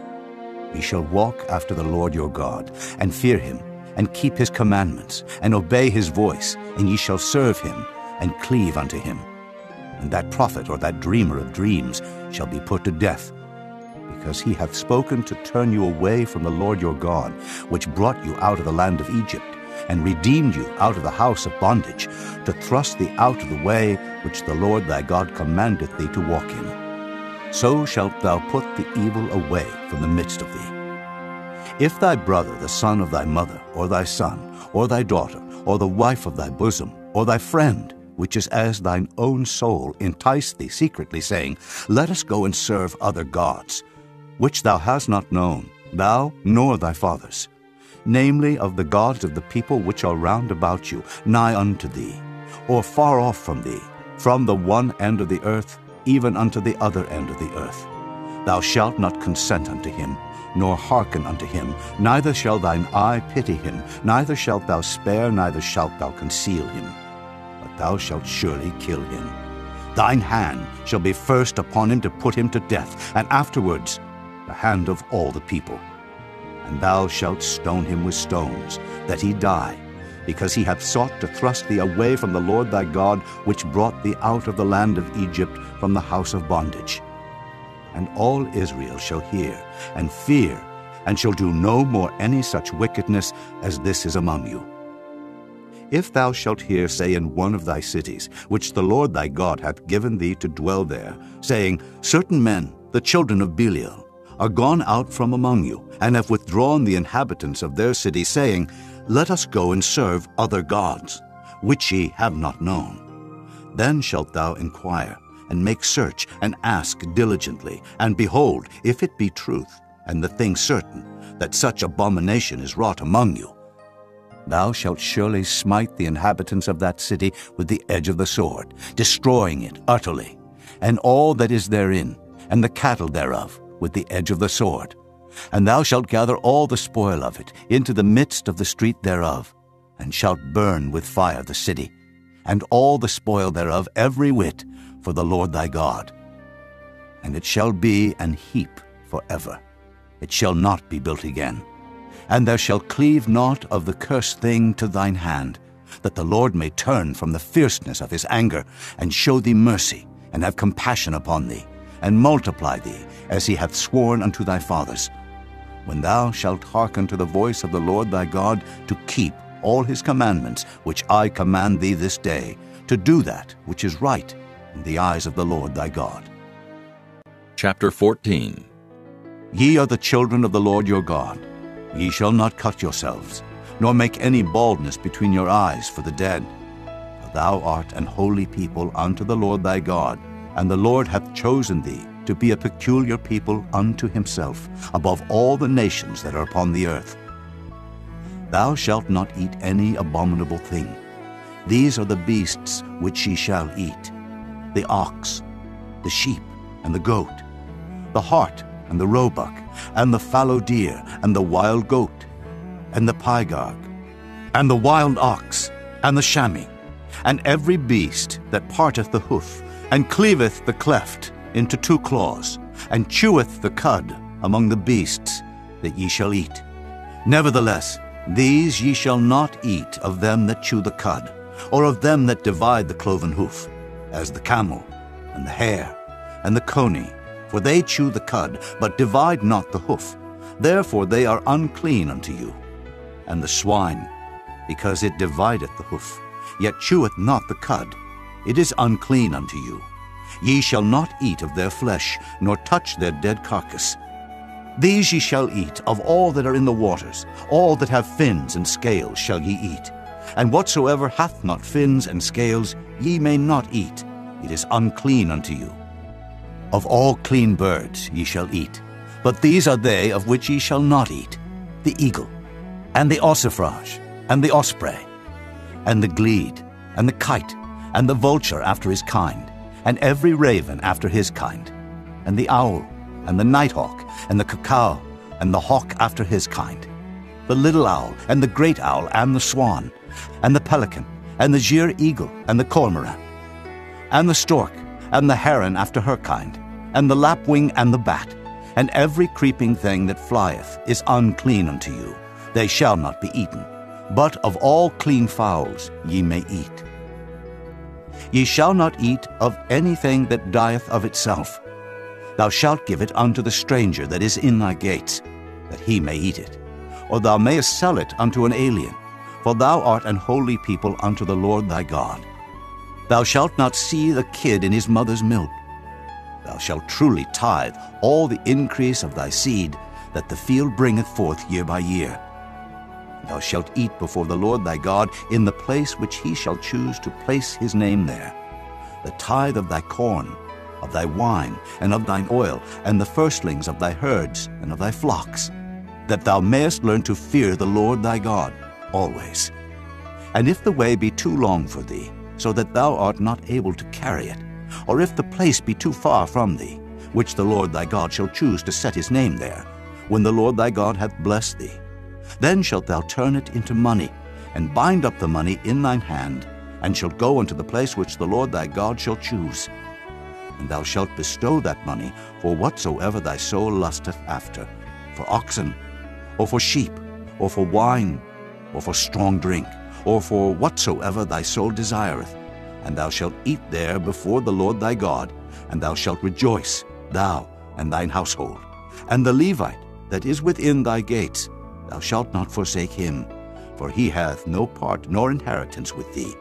Ye shall walk after the Lord your God, and fear him, and keep his commandments, and obey his voice, and ye shall serve him, and cleave unto him. And that prophet or that dreamer of dreams shall be put to death, because he hath spoken to turn you away from the Lord your God, which brought you out of the land of Egypt, and redeemed you out of the house of bondage, to thrust thee out of the way which the Lord thy God commandeth thee to walk in. So shalt thou put the evil away from the midst of thee. If thy brother, the son of thy mother, or thy son, or thy daughter, or the wife of thy bosom, or thy friend, which is as thine own soul, entice thee secretly, saying, Let us go and serve other gods, which thou hast not known, thou nor thy fathers, namely of the gods of the people which are round about you, nigh unto thee, or far off from thee, from the one end of the earth even unto the other end of the earth. Thou shalt not consent unto him, nor hearken unto him, neither shall thine eye pity him, neither shalt thou spare, neither shalt thou conceal him, but thou shalt surely kill him. Thine hand shall be first upon him to put him to death, and afterwards the hand of all the people. And thou shalt stone him with stones, that he die, because he hath sought to thrust thee away from the Lord thy God, which brought thee out of the land of Egypt, from the house of bondage. And all Israel shall hear, and fear, and shall do no more any such wickedness as this is among you. If thou shalt hear say in one of thy cities, which the Lord thy God hath given thee to dwell there, saying, Certain men, the children of Belial, are gone out from among you, and have withdrawn the inhabitants of their city, saying, Let us go and serve other gods, which ye have not known. Then shalt thou inquire, and make search, and ask diligently, and behold, if it be truth, and the thing certain, that such abomination is wrought among you, thou shalt surely smite the inhabitants of that city with the edge of the sword, destroying it utterly, and all that is therein, and the cattle thereof, with the edge of the sword. And thou shalt gather all the spoil of it into the midst of the street thereof, and shalt burn with fire the city, and all the spoil thereof every whit, for the Lord thy God. And it shall be an heap forever. It shall not be built again. And there shall cleave naught of the cursed thing to thine hand, that the Lord may turn from the fierceness of his anger, and show thee mercy, and have compassion upon thee, and multiply thee, as he hath sworn unto thy fathers, when thou shalt hearken to the voice of the Lord thy God, to keep all his commandments which I command thee this day, to do that which is right in the eyes of the Lord thy God. Chapter fourteen. Ye are the children of the Lord your God. Ye shall not cut yourselves, nor make any baldness between your eyes for the dead. For thou art an holy people unto the Lord thy God, and the Lord hath chosen thee to be a peculiar people unto himself, above all the nations that are upon the earth. Thou shalt not eat any abominable thing. These are the beasts which ye shall eat: the ox, the sheep, and the goat, the hart, and the roebuck, and the fallow deer, and the wild goat, and the pygarg, and the wild ox, and the chamois, and every beast that parteth the hoof, and cleaveth the cleft into two claws, and cheweth the cud among the beasts that ye shall eat. Nevertheless, these ye shall not eat of them that chew the cud, or of them that divide the cloven hoof, as the camel, and the hare, and the coney, for they chew the cud, but divide not the hoof. Therefore they are unclean unto you. And the swine, because it divideth the hoof, yet cheweth not the cud, it is unclean unto you. Ye shall not eat of their flesh, nor touch their dead carcass. These ye shall eat of all that are in the waters, all that have fins and scales shall ye eat. And whatsoever hath not fins and scales ye may not eat, it is unclean unto you. Of all clean birds ye shall eat, but these are they of which ye shall not eat: the eagle, and the ossifrage, and the osprey, and the glede, and the kite, and the vulture after his kind, and every raven after his kind, and the owl, and the nighthawk, and the cuckoo, and the hawk after his kind, the little owl, and the great owl, and the swan, and the pelican, and the gier eagle, and the cormorant, and the stork, and the heron after her kind, and the lapwing, and the bat, and every creeping thing that flieth is unclean unto you. They shall not be eaten. But of all clean fowls ye may eat. Ye shall not eat of anything that dieth of itself. Thou shalt give it unto the stranger that is in thy gates, that he may eat it. Or thou mayest sell it unto an alien, for thou art an holy people unto the Lord thy God. Thou shalt not see the kid in his mother's milk. Thou shalt truly tithe all the increase of thy seed that the field bringeth forth year by year. Thou shalt eat before the Lord thy God in the place which he shall choose to place his name there, the tithe of thy corn, of thy wine, and of thine oil, and the firstlings of thy herds and of thy flocks, that thou mayest learn to fear the Lord thy God always. And if the way be too long for thee, so that thou art not able to carry it, or if the place be too far from thee, which the Lord thy God shall choose to set his name there, when the Lord thy God hath blessed thee, then shalt thou turn it into money, and bind up the money in thine hand, and shalt go unto the place which the Lord thy God shall choose. And thou shalt bestow that money for whatsoever thy soul lusteth after, for oxen, or for sheep, or for wine, or for strong drink, or for whatsoever thy soul desireth. And thou shalt eat there before the Lord thy God, and thou shalt rejoice, thou and thine household. And the Levite that is within thy gates, thou shalt not forsake him, for he hath no part nor inheritance with thee.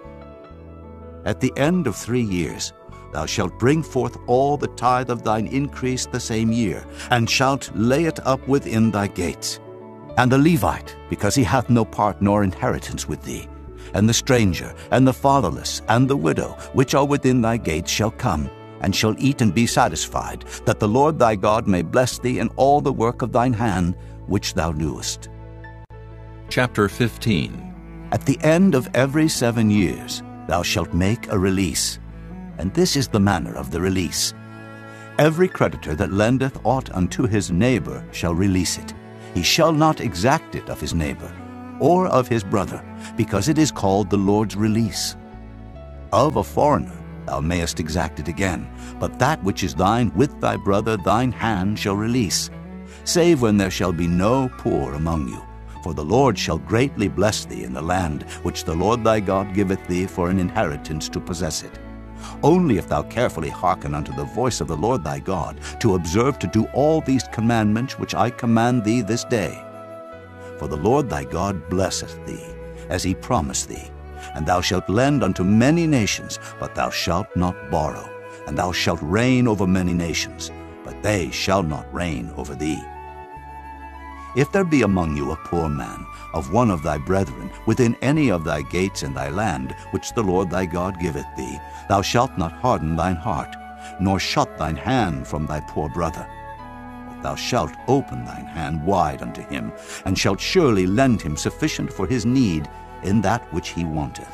At the end of three years thou shalt bring forth all the tithe of thine increase the same year, and shalt lay it up within thy gates. And the Levite, because he hath no part nor inheritance with thee, and the stranger, and the fatherless, and the widow, which are within thy gates, shall come, and shall eat and be satisfied, that the Lord thy God may bless thee in all the work of thine hand which thou doest. Chapter fifteen. At the end of every seven years thou shalt make a release, and this is the manner of the release. Every creditor that lendeth aught unto his neighbor shall release it. He shall not exact it of his neighbor, or of his brother, because it is called the Lord's release. Of a foreigner thou mayest exact it again, but that which is thine with thy brother thine hand shall release, save when there shall be no poor among you. For the Lord shall greatly bless thee in the land which the Lord thy God giveth thee for an inheritance to possess it. Only if thou carefully hearken unto the voice of the Lord thy God, to observe to do all these commandments which I command thee this day. For the Lord thy God blesseth thee, as he promised thee. And thou shalt lend unto many nations, but thou shalt not borrow. And thou shalt reign over many nations, but they shall not reign over thee. If there be among you a poor man, of one of thy brethren, within any of thy gates in thy land, which the Lord thy God giveth thee, thou shalt not harden thine heart, nor shut thine hand from thy poor brother. But thou shalt open thine hand wide unto him, and shalt surely lend him sufficient for his need in that which he wanteth.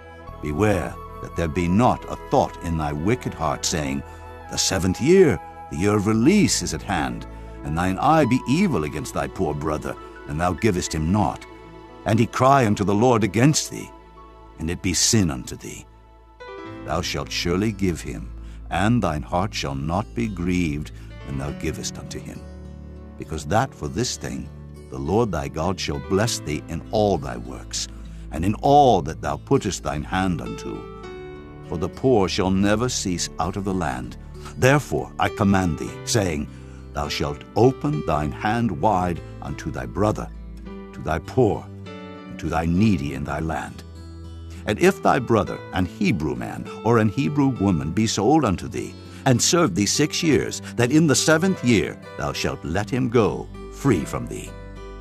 Beware that there be not a thought in thy wicked heart, saying, The seventh year, the year of release, is at hand, and thine eye be evil against thy poor brother, and thou givest him naught. And he cry unto the Lord against thee, and it be sin unto thee. Thou shalt surely give him, and thine heart shall not be grieved when thou givest unto him. Because that for this thing the Lord thy God shall bless thee in all thy works, and in all that thou puttest thine hand unto. For the poor shall never cease out of the land. Therefore I command thee, saying, Thou shalt open thine hand wide unto thy brother, to thy poor, and to thy needy in thy land. And if thy brother, an Hebrew man or an Hebrew woman, be sold unto thee, and serve thee six years, that in the seventh year thou shalt let him go free from thee.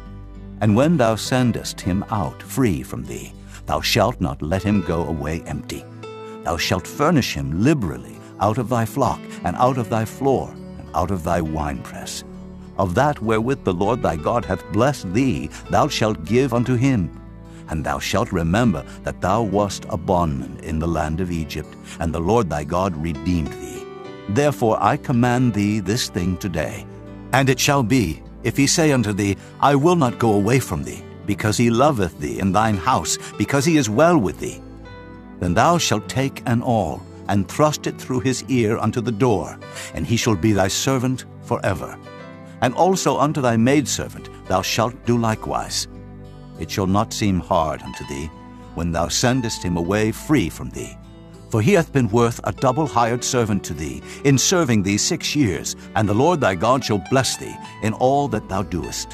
And when thou sendest him out free from thee, thou shalt not let him go away empty. Thou shalt furnish him liberally out of thy flock, and out of thy floor, and out of thy winepress. Of that wherewith the Lord thy God hath blessed thee, thou shalt give unto him. And thou shalt remember that thou wast a bondman in the land of Egypt, and the Lord thy God redeemed thee. Therefore I command thee this thing today. And it shall be, if he say unto thee, I will not go away from thee, because he loveth thee in thine house, because he is well with thee, then thou shalt take an awl, and thrust it through his ear unto the door, and he shall be thy servant forever. And also unto thy maidservant thou shalt do likewise. It shall not seem hard unto thee, when thou sendest him away free from thee. For he hath been worth a double hired servant to thee, in serving thee six years, and the Lord thy God shall bless thee in all that thou doest.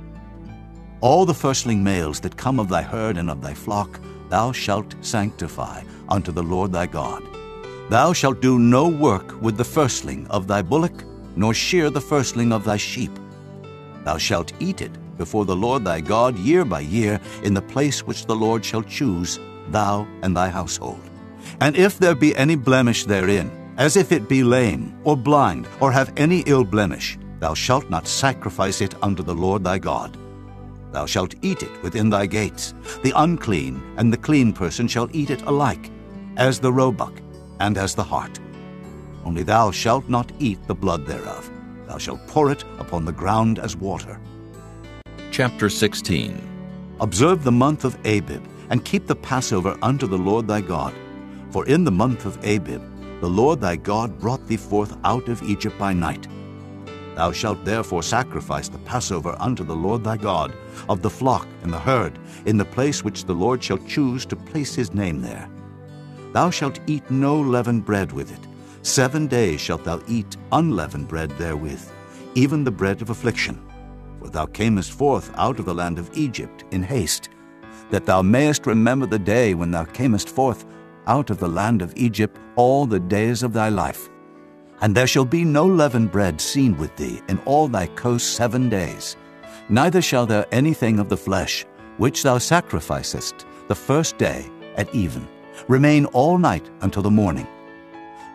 All the firstling males that come of thy herd and of thy flock thou shalt sanctify unto the Lord thy God. Thou shalt do no work with the firstling of thy bullock, nor shear the firstling of thy sheep. Thou shalt eat it before the Lord thy God year by year in the place which the Lord shall choose, thou and thy household. And if there be any blemish therein, as if it be lame, or blind, or have any ill blemish, thou shalt not sacrifice it unto the Lord thy God. Thou shalt eat it within thy gates. The unclean and the clean person shall eat it alike, as the roebuck and as the hart. Only thou shalt not eat the blood thereof. Thou shalt pour it upon the ground as water. Chapter sixteen. Observe the month of Abib, and keep the Passover unto the Lord thy God. For in the month of Abib the Lord thy God brought thee forth out of Egypt by night. Thou shalt therefore sacrifice the Passover unto the Lord thy God, of the flock and the herd, in the place which the Lord shall choose to place his name there. Thou shalt eat no leavened bread with it. Seven days shalt thou eat unleavened bread therewith, even the bread of affliction. For thou camest forth out of the land of Egypt in haste, that thou mayest remember the day when thou camest forth out of the land of Egypt all the days of thy life. And there shall be no leavened bread seen with thee in all thy coasts seven days. Neither shall there anything of the flesh, which thou sacrificest the first day at even, remain all night until the morning.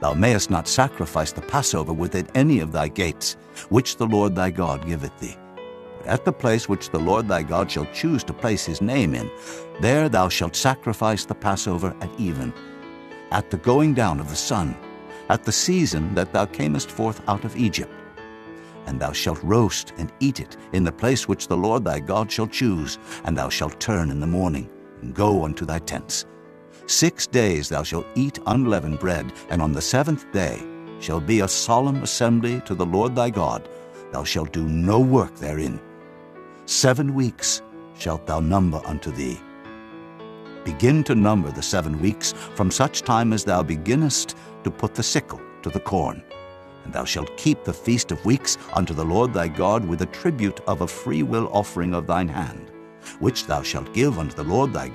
Thou mayest not sacrifice the Passover within any of thy gates, which the Lord thy God giveth thee. But at the place which the Lord thy God shall choose to place his name in, there thou shalt sacrifice the Passover at even, at the going down of the sun, at the season that thou camest forth out of Egypt. And thou shalt roast and eat it in the place which the Lord thy God shall choose, and thou shalt turn in the morning, and go unto thy tents. Six days thou shalt eat unleavened bread, and on the seventh day shall be a solemn assembly to the Lord thy God. Thou shalt do no work therein. Seven weeks shalt thou number unto thee. Begin to number the seven weeks from such time as thou beginnest to put the sickle to the corn. And thou shalt keep the feast of weeks unto the Lord thy God with a tribute of a freewill offering of thine hand, which thou shalt give unto the Lord thy